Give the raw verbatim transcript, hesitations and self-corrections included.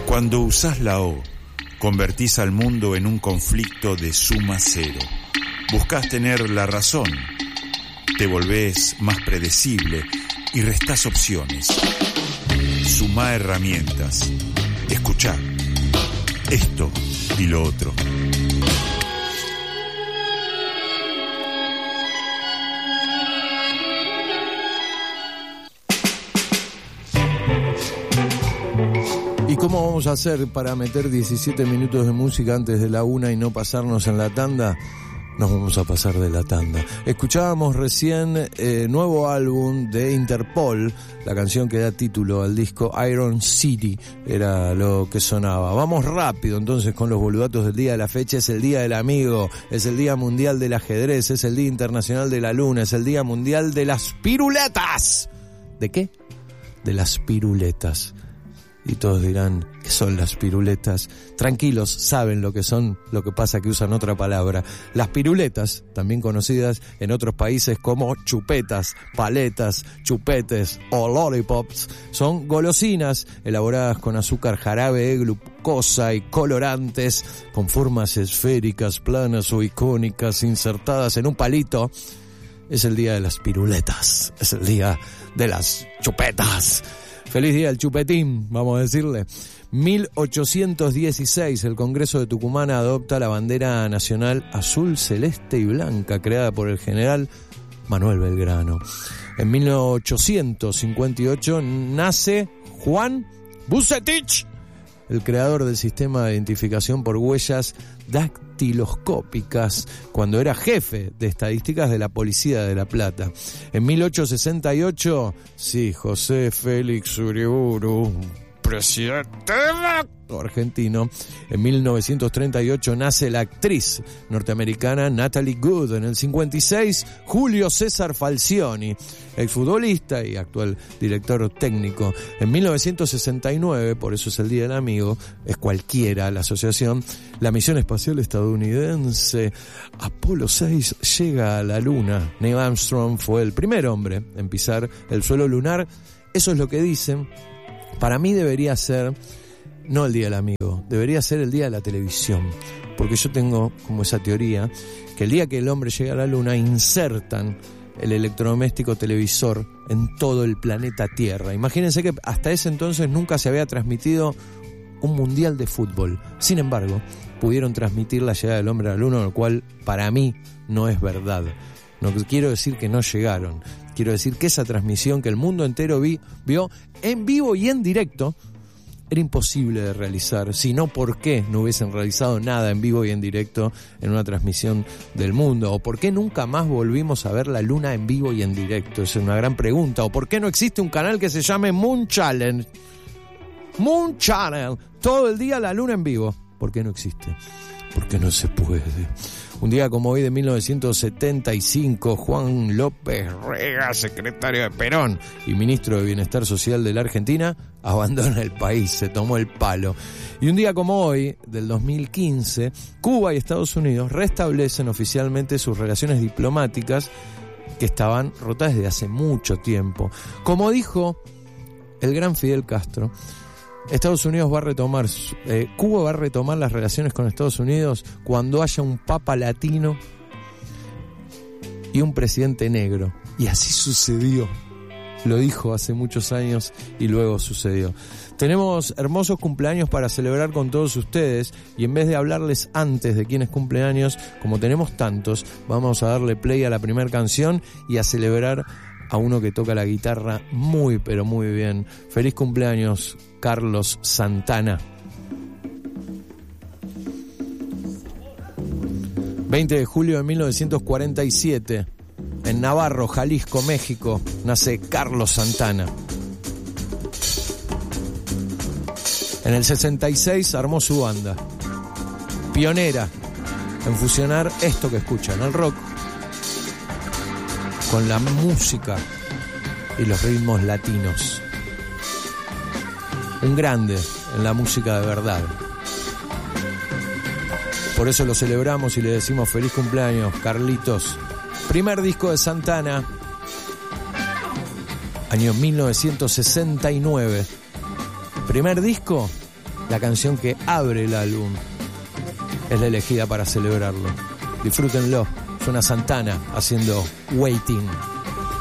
Cuando usás la O, convertís al mundo en un conflicto de suma cero. Buscás tener la razón, te volvés más predecible y restás opciones. Sumá herramientas, escuchá esto y lo otro. ¿Y cómo vamos a hacer para meter diecisiete minutos de música antes de la una y no pasarnos en la tanda? Nos vamos a pasar de la tanda. Escuchábamos recién eh, nuevo álbum de Interpol, la canción que da título al disco Iron City, era lo que sonaba. Vamos rápido entonces con los boludatos del día de la fecha. Es el Día del Amigo, es el Día Mundial del Ajedrez, es el Día Internacional de la Luna, es el Día Mundial de las Piruletas. ¿De qué? De las piruletas. Y todos dirán, ¿qué son las piruletas? Tranquilos, saben lo que son, lo que pasa que usan otra palabra. Las piruletas, también conocidas en otros países como chupetas, paletas, chupetes o lollipops, son golosinas elaboradas con azúcar jarabe, glucosa y colorantes, con formas esféricas, planas o icónicas insertadas en un palito. Es el día de las piruletas, es el día de las chupetas. Feliz día del chupetín, vamos a decirle. mil ochocientos dieciséis, el Congreso de Tucumán adopta la bandera nacional azul, celeste y blanca, creada por el general Manuel Belgrano. En mil ochocientos cincuenta y ocho nace Juan Bucetich, el creador del sistema de identificación por huellas dactiloscópicas, cuando era jefe de estadísticas de la Policía de La Plata. En mil ochocientos sesenta y ocho, sí, José Félix Uriburu, presidente argentino. En mil novecientos treinta y ocho nace la actriz norteamericana Natalie Wood. En el cincuenta y seis, Julio César Falcioni, exfutbolista y actual director técnico. En mil novecientos sesenta y nueve, por eso es el Día del Amigo, es cualquiera la asociación, la misión espacial estadounidense Apolo seis llega a la Luna. Neil Armstrong fue el primer hombre en pisar el suelo lunar. Eso es lo que dicen. Para mí debería ser no el Día del Amigo, debería ser el Día de la Televisión, porque yo tengo como esa teoría que el día que el hombre llega a la Luna insertan el electrodoméstico televisor en todo el planeta Tierra. Imagínense que hasta ese entonces nunca se había transmitido un mundial de fútbol. Sin embargo, pudieron transmitir la llegada del hombre a la Luna, lo cual para mí no es verdad. No quiero decir que no llegaron, quiero decir que esa transmisión que el mundo entero vi, vio en vivo y en directo era imposible de realizar. Si no, ¿por qué no hubiesen realizado nada en vivo y en directo en una transmisión del mundo? ¿O por qué nunca más volvimos a ver la Luna en vivo y en directo? Es una gran pregunta. ¿O por qué no existe un canal que se llame Moon Challenge? Moon Channel, todo el día la Luna en vivo. ¿Por qué no existe? Porque no se puede. Un día como hoy de mil novecientos setenta y cinco, Juan López Rega, secretario de Perón y ministro de Bienestar Social de la Argentina, abandona el país, se tomó el palo. Y un día como hoy, del dos mil quince, Cuba y Estados Unidos restablecen oficialmente sus relaciones diplomáticas que estaban rotas desde hace mucho tiempo. Como dijo el gran Fidel Castro, Estados Unidos va a retomar, eh, Cuba va a retomar las relaciones con Estados Unidos cuando haya un papa latino y un presidente negro. Y así sucedió. Lo dijo hace muchos años y luego sucedió. Tenemos hermosos cumpleaños para celebrar con todos ustedes y en vez de hablarles antes de quiénes cumpleaños, como tenemos tantos, vamos a darle play a la primera canción y a celebrar a uno que toca la guitarra muy pero muy bien. Feliz cumpleaños, Carlos Santana. veinte de julio de mil novecientos cuarenta y siete, en Navarro, Jalisco, México, nace Carlos Santana. En el sesenta y seis armó su banda, pionera en fusionar esto que escuchan, el rock, con la música y los ritmos latinos. Un grande en la música de verdad. Por eso lo celebramos y le decimos feliz cumpleaños, Carlitos. Primer disco de Santana, año mil novecientos sesenta y nueve. Primer disco La canción que abre el álbum es la elegida para celebrarlo. Disfrútenlo. Suena Santana haciendo Waiting.